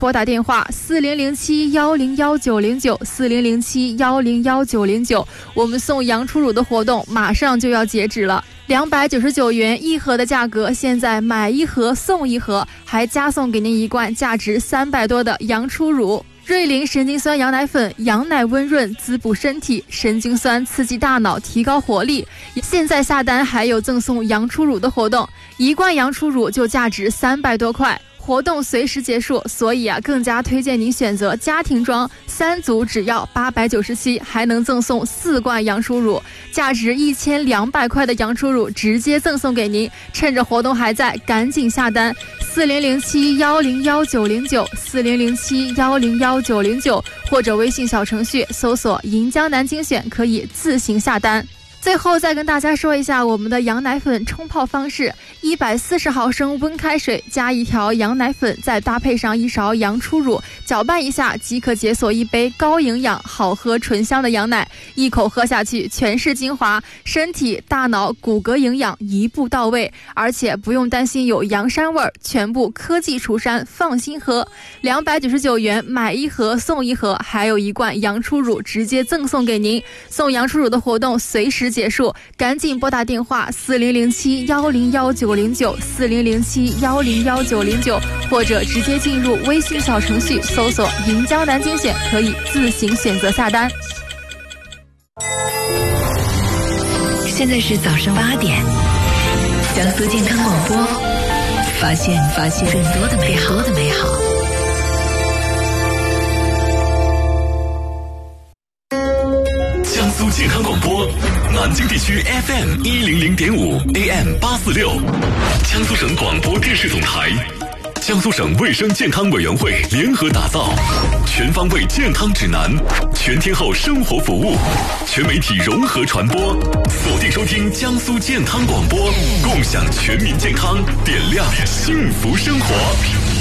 拨打电话4007-101-909，4007-101-909，我们送羊初乳的活动马上就要截止了，299元一盒的价格，现在买一盒送一盒，还加送给您一罐价值300多的羊初乳。瑞麟神经酸羊奶粉，羊奶温润滋补身体，神经酸刺激大脑提高活力。现在下单还有赠送羊初乳的活动，一罐羊初乳就价值300多块。活动随时结束，所以更加推荐您选择家庭装，3组只要897，还能赠送4罐羊初乳，价值1200块的羊初乳直接赠送给您。趁着活动还在，赶紧下单，4007-101-909，4007-101-909，或者微信小程序搜索银江南精选，可以自行下单。最后再跟大家说一下我们的羊奶粉冲泡方式：140毫升温开水加1条羊奶粉，再搭配上1勺羊初乳，搅拌一下即可解锁一杯高营养、好喝、醇香的羊奶。一口喝下去，全是精华，身体、大脑、骨骼营养一步到位，而且不用担心有羊膻味，全部科技除膻，放心喝。299元买一盒送一盒，还有一罐羊初乳直接赠送给您。送羊初乳的活动随时结束，赶紧拨打电话4007-101-909，4007-101-909，或者直接进入微信小程序搜索银江南精选，可以自行选择下单。 现在是早上8点，江苏健康广播，发现更多的美好。 江苏健康广播，南京地区 FM 100.5 AM 846，江苏省广播电视总台，江苏省卫生健康委员会联合打造全方位健康指南，全天候生活服务，全媒体融合传播，锁定收听江苏健康广播，共享全民健康，点亮幸福生活。